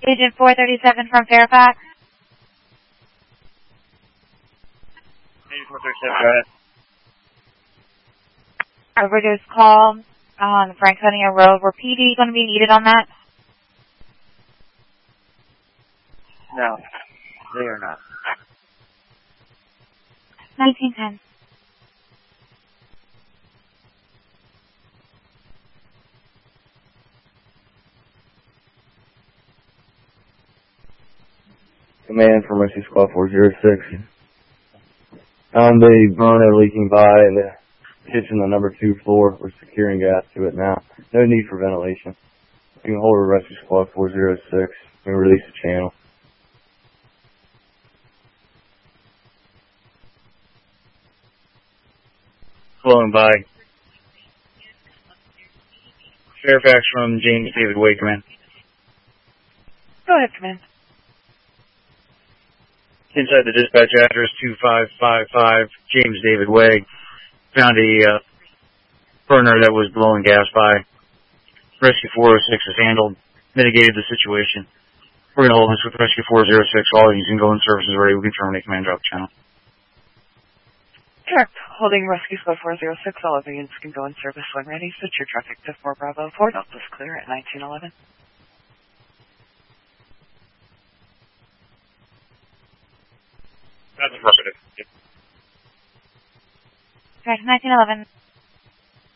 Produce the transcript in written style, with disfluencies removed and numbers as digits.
Agent 437 from Fairfax. Agent 437, go ahead. Overdose call on Franconia Road. Were PD going to be needed on that? No, they are not. 1910. Command from Rescue Squad 406. Found a burner leaking by in the kitchen on number 2 floor. We're securing gas to it now. No need for ventilation. You can hold a Rescue Squad 406 and release the channel. Flowing by. Fairfax from James David Way, command. Go ahead, command. Inside the dispatch address 2555 James David Way, found a burner that was blowing gas by. Rescue 406 has handled, mitigated the situation. We're going to hold this with Rescue 406. All using go in services ready. We can terminate command drop channel. Correct. Holding Rescue Squad 406. All other units can go in service when ready. Switch your traffic to 4 Bravo 4. Delta's clear at 1911. That's affirmative. Correct, 1911.